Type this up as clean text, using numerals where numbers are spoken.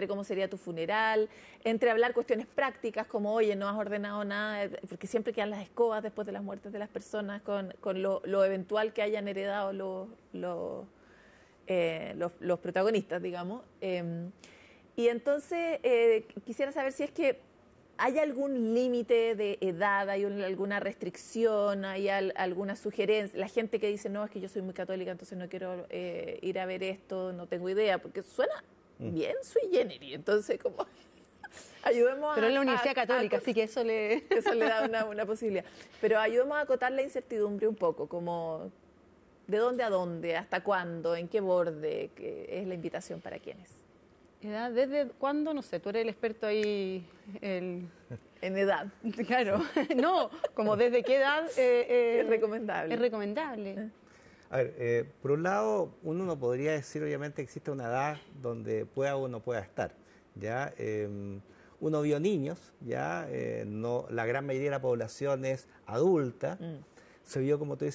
entre cómo sería tu funeral, entre hablar cuestiones prácticas como, oye, no has ordenado nada, porque siempre quedan las escobas después de las muertes de las personas con lo eventual que hayan heredado los protagonistas, digamos. Y entonces quisiera saber si es que hay algún límite de edad, hay alguna restricción, hay alguna sugerencia. La gente que dice, no, es que yo soy muy católica, entonces no quiero ir a ver esto, no tengo idea, porque suena bien sui generis. Entonces, como ayudemos Pero es la Universidad Católica, así que eso le da una posibilidad. Pero ayudemos a acotar la incertidumbre un poco, como de dónde a dónde, hasta cuándo, en qué borde, que es la invitación para quienes. ¿Edad? ¿Desde cuándo? No sé, tú eres el experto ahí. En edad. Claro, no, como desde qué edad es recomendable. Es recomendable. A ver, por un lado, uno no podría decir, obviamente, que existe una edad donde pueda o no pueda estar. ¿Ya? Uno vio niños, ¿ya? No, la gran mayoría de la población es adulta. Se vio, como tú dices,